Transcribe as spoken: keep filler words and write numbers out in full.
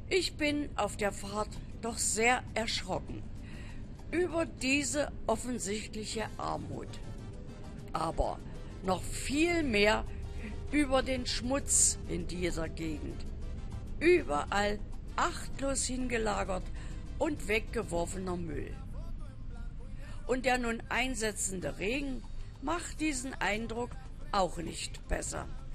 Ich bin auf der Fahrt doch sehr erschrocken über diese offensichtliche Armut, aber noch viel mehr über den Schmutz in dieser Gegend. Überall achtlos hingelagert und weggeworfener Müll. Und der nun einsetzende Regen macht diesen Eindruck auch nicht besser.